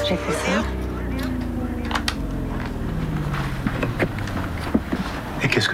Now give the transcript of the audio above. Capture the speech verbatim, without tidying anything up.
j'ai fait ça. Et qu'est-ce que ça peut être ?